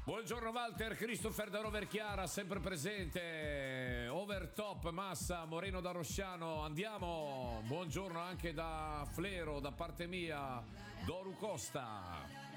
Buongiorno Walter, Christopher da Roverchiara, sempre presente. Overtop, Massa, Moreno da Rosciano, andiamo. Buongiorno anche da Flero, da parte mia, Doru Costa.